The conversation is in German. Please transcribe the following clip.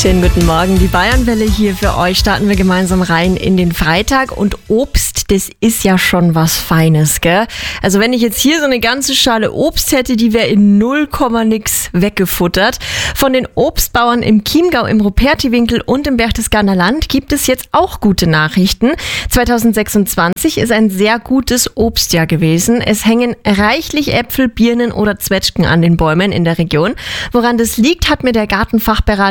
Schönen guten Morgen, die Bayernwelle hier für euch. Starten wir gemeinsam rein in den Freitag. Und Obst, das ist ja schon was Feines, gell? Also wenn ich jetzt hier so eine ganze Schale Obst hätte, die wäre in 0, nix weggefuttert. Von den Obstbauern im Chiemgau, im Rupertiwinkel und im Berchtesgadener Land gibt es jetzt auch gute Nachrichten. 2026 ist ein sehr gutes Obstjahr gewesen. Es hängen reichlich Äpfel, Birnen oder Zwetschgen an den Bäumen in der Region. Woran das liegt, hat mir der Gartenfachberater